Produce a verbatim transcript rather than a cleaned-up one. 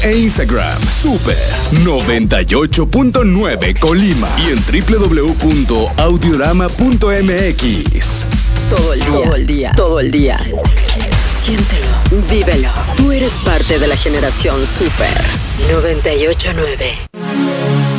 e Instagram, Super noventa y ocho punto nueve Colima y en doble u doble u doble u punto audiorama punto m x. Todo el día, todo el día, todo el día. Siéntelo, vívelo. Tú eres parte de la generación Super noventa y ocho punto nueve.